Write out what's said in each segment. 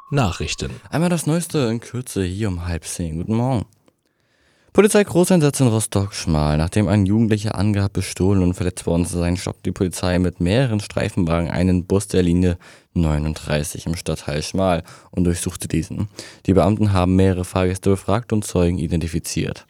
Nachrichten. Einmal das Neueste in Kürze hier um 9:30. Guten Morgen. Polizei-Großeinsatz in Rostock-Schmal. Nachdem ein Jugendlicher angab, bestohlen und verletzt worden zu sein, stoppte die Polizei mit mehreren Streifenwagen einen Bus der Linie 39 im Stadtteil Schmal und durchsuchte diesen. Die Beamten haben mehrere Fahrgäste befragt und Zeugen identifiziert.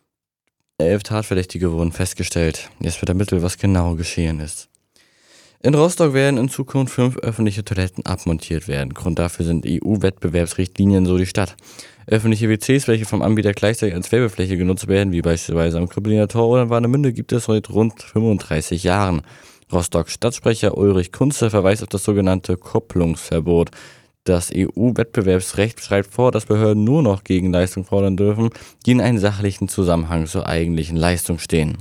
11 Tatverdächtige wurden festgestellt. Jetzt wird ermittelt, was genau geschehen ist. In Rostock werden in Zukunft 5 öffentliche Toiletten abmontiert werden. Grund dafür sind EU-Wettbewerbsrichtlinien, so die Stadt. Öffentliche WCs, welche vom Anbieter gleichzeitig als Werbefläche genutzt werden, wie beispielsweise am Krüppelinger Tor oder in Warnemünde, gibt es seit rund 35 Jahren. Rostock-Stadtsprecher Ulrich Kunze verweist auf das sogenannte Kopplungsverbot. Das EU-Wettbewerbsrecht schreibt vor, dass Behörden nur noch Gegenleistung fordern dürfen, die in einem sachlichen Zusammenhang zur eigentlichen Leistung stehen.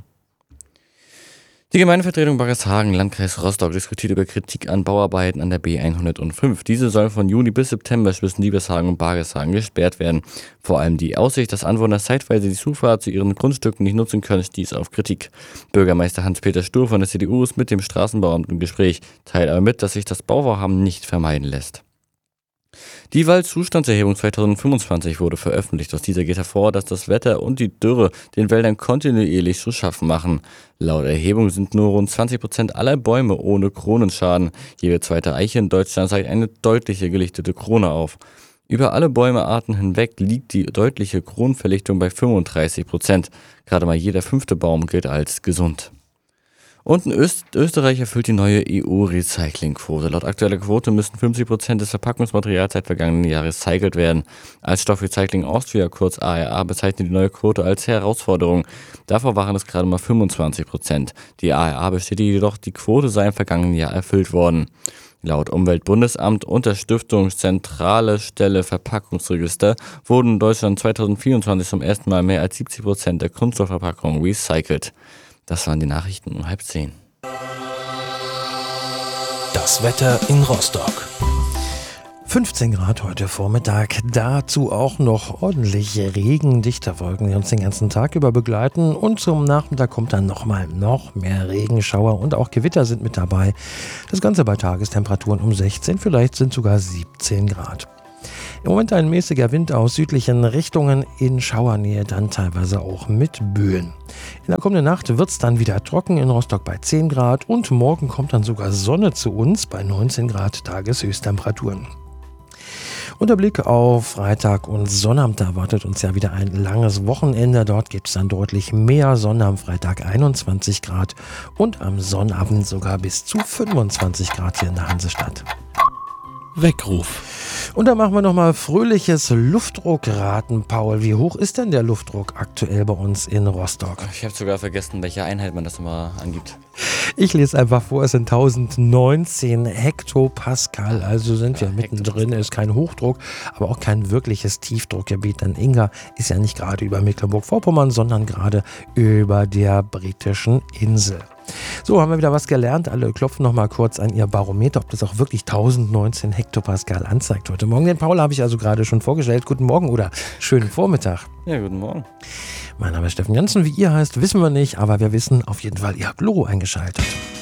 Die Gemeindevertretung Baggershagen, Landkreis Rostock, diskutiert über Kritik an Bauarbeiten an der B105. Diese sollen von Juni bis September zwischen Liebershagen und Baggershagen gesperrt werden. Vor allem die Aussicht, dass Anwohner zeitweise die Zufahrt zu ihren Grundstücken nicht nutzen können, stieß auf Kritik. Bürgermeister Hans-Peter Stur von der CDU ist mit dem Straßenbauamt im Gespräch, teilt aber mit, dass sich das Bauvorhaben nicht vermeiden lässt. Die Waldzustandserhebung 2025 wurde veröffentlicht. Aus dieser geht hervor, dass das Wetter und die Dürre den Wäldern kontinuierlich zu schaffen machen. Laut Erhebung sind nur rund 20% aller Bäume ohne Kronenschaden. Jede zweite Eiche in Deutschland zeigt eine deutliche gelichtete Krone auf. Über alle Bäumearten hinweg liegt die deutliche Kronenverlichtung bei 35%. Gerade mal jeder 5. Baum gilt als gesund. Und in Österreich erfüllt die neue EU-Recyclingquote. Laut aktueller Quote müssen 50% des Verpackungsmaterials seit vergangenen Jahr recycelt werden. Als Stoffrecycling Austria, kurz ARA, bezeichnet die neue Quote als Herausforderung. Davor waren es gerade mal 25%. Die ARA bestätigt jedoch, die Quote sei im vergangenen Jahr erfüllt worden. Laut Umweltbundesamt und der Stiftung Zentrale Stelle Verpackungsregister wurden in Deutschland 2024 zum ersten Mal mehr als 70% der Kunststoffverpackungen recycelt. Das waren die Nachrichten um 9:30. Das Wetter in Rostock. 15 Grad heute Vormittag, dazu auch noch ordentlich Regen, dichte Wolken, die uns den ganzen Tag über begleiten und zum Nachmittag kommt dann noch mehr Regenschauer und auch Gewitter sind mit dabei. Das Ganze bei Tagestemperaturen um 16, vielleicht sind sogar 17 Grad. Im Moment ein mäßiger Wind aus südlichen Richtungen, in Schauernähe dann teilweise auch mit Böen. In der kommenden Nacht wird es dann wieder trocken in Rostock bei 10 Grad und morgen kommt dann sogar Sonne zu uns bei 19 Grad Tageshöchsttemperaturen. Und der Blick auf Freitag und Sonnabend, da erwartet uns ja wieder ein langes Wochenende. Dort gibt es dann deutlich mehr Sonne, am Freitag 21 Grad und am Sonnabend sogar bis zu 25 Grad hier in der Hansestadt. Weckruf. Und dann machen wir nochmal fröhliches Luftdruckraten, Paul. Wie hoch ist denn der Luftdruck aktuell bei uns in Rostock? Ich habe sogar vergessen, welche Einheit man das immer angibt. Ich lese einfach vor, es sind 1019 Hektopascal, also sind wir mittendrin, ist kein Hochdruck, aber auch kein wirkliches Tiefdruckgebiet, denn Inga ist ja nicht gerade über Mecklenburg-Vorpommern, sondern gerade über der britischen Insel. So, haben wir wieder was gelernt. Alle klopfen noch mal kurz an ihr Barometer, ob das auch wirklich 1019 Hektopascal anzeigt heute Morgen. Den Paul habe ich also gerade schon vorgestellt. Guten Morgen oder schönen Vormittag. Ja, guten Morgen. Mein Name ist Steffen Janssen. Wie ihr heißt, wissen wir nicht, aber wir wissen auf jeden Fall, ihr habt Loro eingeschaltet.